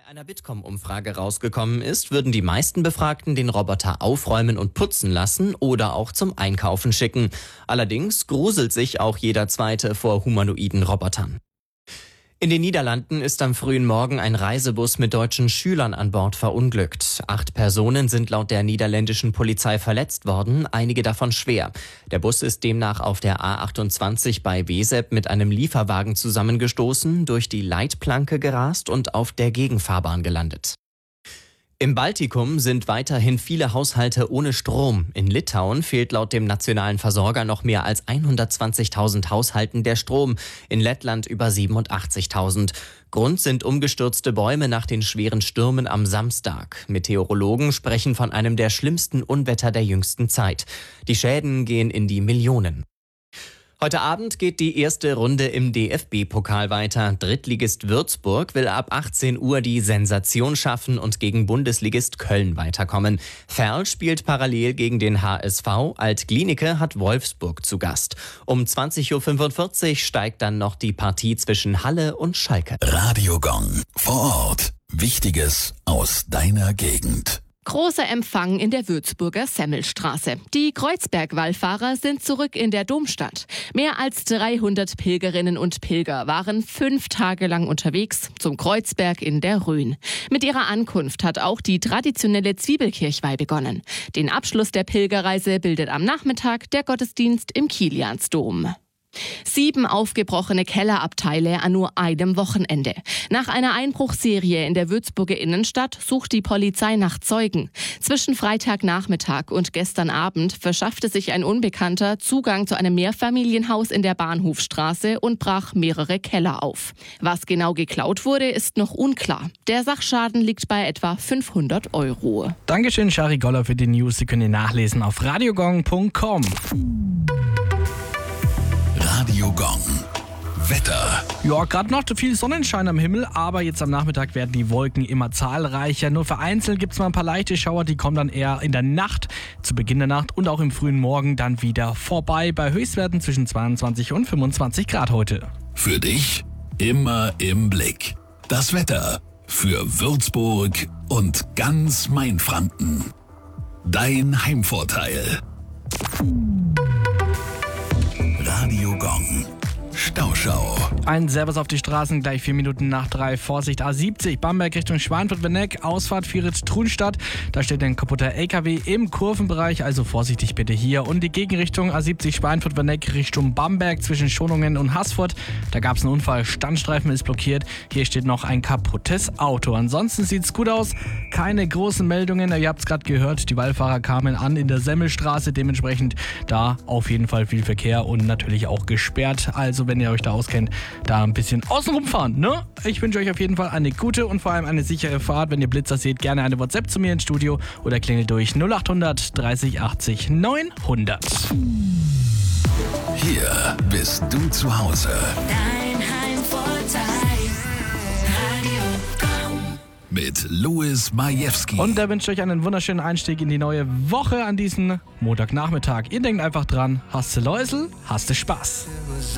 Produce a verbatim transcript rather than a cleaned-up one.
einer Bitkom-Umfrage rausgekommen ist, würden die meisten Befragten den Roboter aufräumen und putzen lassen oder auch zum Einkaufen schicken. Allerdings gruselt sich auch jeder Zweite vor humanoiden Robotern. In den Niederlanden ist am frühen Morgen ein Reisebus mit deutschen Schülern an Bord verunglückt. Acht Personen sind laut der niederländischen Polizei verletzt worden, einige davon schwer. Der Bus ist demnach auf der A achtundzwanzig bei Wezep mit einem Lieferwagen zusammengestoßen, durch die Leitplanke gerast und auf der Gegenfahrbahn gelandet. Im Baltikum sind weiterhin viele Haushalte ohne Strom. In Litauen fehlt laut dem nationalen Versorger noch mehr als hundertzwanzigtausend Haushalten der Strom, in Lettland über siebenundachtzigtausend. Grund sind umgestürzte Bäume nach den schweren Stürmen am Samstag. Meteorologen sprechen von einem der schlimmsten Unwetter der jüngsten Zeit. Die Schäden gehen in die Millionen. Heute Abend geht die erste Runde im D F B-Pokal weiter. Drittligist Würzburg will ab achtzehn Uhr die Sensation schaffen und gegen Bundesligist Köln weiterkommen. Verl spielt parallel gegen den H S V. Alt-Glienicke hat Wolfsburg zu Gast. Um zwanzig Uhr fünfundvierzig steigt dann noch die Partie zwischen Halle und Schalke. Radio Gong. Vor Ort. Wichtiges aus deiner Gegend. Großer Empfang in der Würzburger Semmelstraße. Die Kreuzberg-Wallfahrer sind zurück in der Domstadt. Mehr als dreihundert Pilgerinnen und Pilger waren fünf Tage lang unterwegs zum Kreuzberg in der Rhön. Mit ihrer Ankunft hat auch die traditionelle Zwiebelkirchweih begonnen. Den Abschluss der Pilgerreise bildet am Nachmittag der Gottesdienst im Kiliansdom. Sieben aufgebrochene Kellerabteile an nur einem Wochenende. Nach einer Einbruchserie in der Würzburger Innenstadt sucht die Polizei nach Zeugen. Zwischen Freitagnachmittag und gestern Abend verschaffte sich ein Unbekannter Zugang zu einem Mehrfamilienhaus in der Bahnhofstraße und brach mehrere Keller auf. Was genau geklaut wurde, ist noch unklar. Der Sachschaden liegt bei etwa fünfhundert Euro. Dankeschön, Shari Goller, für die News. Sie können ihr nachlesen auf radiogong punkt com. Radio Gong. Wetter. Ja, gerade noch viel Sonnenschein am Himmel, aber jetzt am Nachmittag werden die Wolken immer zahlreicher. Nur vereinzelt gibt es mal ein paar leichte Schauer, die kommen dann eher in der Nacht, zu Beginn der Nacht und auch im frühen Morgen dann wieder vorbei, bei Höchstwerten zwischen zweiundzwanzig und fünfundzwanzig Grad heute. Für dich immer im Blick. Das Wetter für Würzburg und ganz Mainfranken. Dein Heimvorteil. Radio Gong. Stauschau. Ein Servus auf die Straßen, gleich vier Minuten nach drei. Vorsicht, A siebzig, Bamberg Richtung Schweinfurt-Werneck, Ausfahrt Viritz-Trunstadt. Da steht ein kaputter L K W im Kurvenbereich, also vorsichtig bitte hier. Und die Gegenrichtung A siebzig Schweinfurt-Werneck Richtung Bamberg zwischen Schonungen und Haßfurt. Da gab es einen Unfall, Standstreifen ist blockiert. Hier steht noch ein kaputtes Auto. Ansonsten sieht es gut aus, keine großen Meldungen. Ihr habt es gerade gehört, die Wallfahrer kamen an in der Semmelstraße. Dementsprechend da auf jeden Fall viel Verkehr und natürlich auch gesperrt. Also wenn ihr euch da auskennt, da ein bisschen außenrum fahren, ne? Ich wünsche euch auf jeden Fall eine gute und vor allem eine sichere Fahrt. Wenn ihr Blitzer seht, gerne eine WhatsApp zu mir ins Studio oder klingelt durch null acht hundert dreißig achtzig neunhundert. Hier bist du zu Hause. Dein Heimvorteil. Radio Gong. Mit Louis Majewski. Und da wünsche ich euch einen wunderschönen Einstieg in die neue Woche an diesem Montagnachmittag. Ihr denkt einfach dran, hast du Läusel, hast du Spaß.